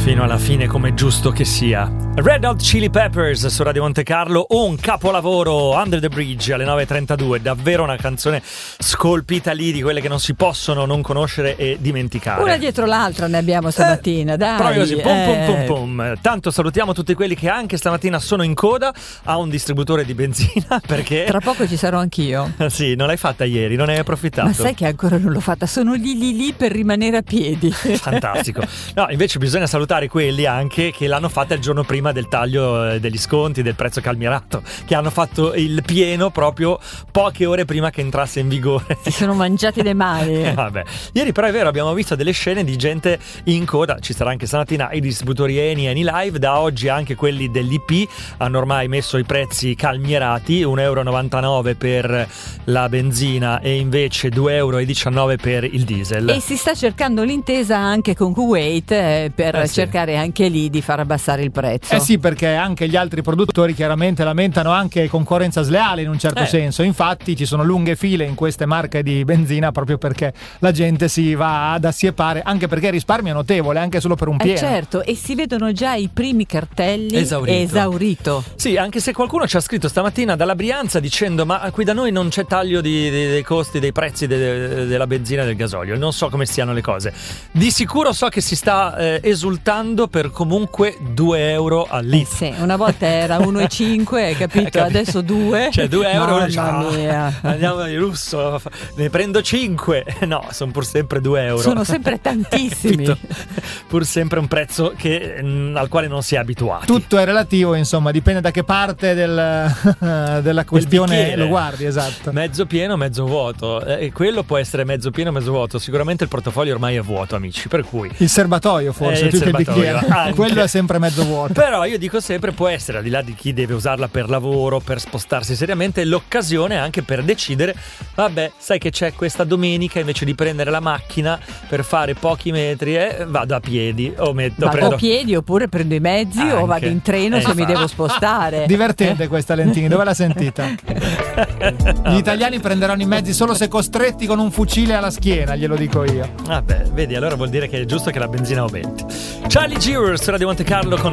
fino alla fine, come giusto che sia. Red Hot Chili Peppers su Radio Monte Carlo, un capolavoro, Under the Bridge alle 9.32, davvero una canzone scolpita lì, di quelle che non si possono non conoscere e dimenticare. Una dietro l'altra ne abbiamo stamattina, dai. Proprio così, pum. Tanto salutiamo tutti quelli che anche stamattina sono in coda a un distributore di benzina, perché tra poco ci sarò anch'io. Sì, non l'hai fatta ieri, non hai approfittato. Ma sai che ancora non l'ho fatta, sono lì per rimanere a piedi. Fantastico. No, invece bisogna salutare quelli anche che l'hanno fatta il giorno prima del taglio degli sconti, del prezzo calmierato, che hanno fatto il pieno proprio poche ore prima che entrasse in vigore. Si sono mangiati le mani. Vabbè. Ieri però è vero, abbiamo visto delle scene di gente in coda, ci sarà anche stamattina i distributori Eni Live, da oggi anche quelli dell'IP hanno ormai messo i prezzi calmierati, 1,99 euro per la benzina e invece 2,19 euro per il diesel. E si sta cercando l'intesa anche con Kuwait per cercare anche lì di far abbassare il prezzo. Sì, perché anche gli altri produttori chiaramente lamentano anche concorrenza sleale in un certo senso. Infatti ci sono lunghe file in queste marche di benzina proprio perché la gente si va ad assiepare, anche perché risparmio notevole anche solo per un pieno. Certo, e si vedono già i primi cartelli esaurito. Sì, anche se qualcuno ci ha scritto stamattina dalla Brianza dicendo ma qui da noi non c'è taglio dei costi, dei prezzi della benzina e del gasolio, non so come stiano le cose. Di sicuro so che si sta esultando per comunque 2 euro al litro. Sì, una volta era 1,5, hai capito? Adesso 2. Cioè 2 euro. Mamma mia. Andiamo di lusso, ne prendo 5. No, sono pur sempre 2 euro. Sono sempre tantissimi. Pur sempre un prezzo al quale non si è abituati. Tutto è relativo, insomma, dipende da che parte della questione lo guardi, esatto. Mezzo pieno, mezzo vuoto. E quello può essere mezzo pieno, mezzo vuoto. Sicuramente il portafoglio ormai è vuoto, amici, per cui il serbatoio forse più che il bicchiere. Quello è sempre mezzo vuoto. Però io dico sempre, può essere, al di là di chi deve usarla per lavoro, per spostarsi seriamente, l'occasione anche per decidere, vabbè, sai che c'è questa domenica, invece di prendere la macchina per fare pochi metri, vado a piedi vado a piedi, oppure prendo i mezzi anche, o vado in treno se mi devo spostare. Divertente questa, Lentini, dove l'ha sentita? Gli italiani prenderanno i mezzi solo se costretti con un fucile alla schiena, glielo dico io. Vabbè, vedi, allora vuol dire che è giusto che la benzina aumenti. Charlie Geur su Radio Monte Carlo con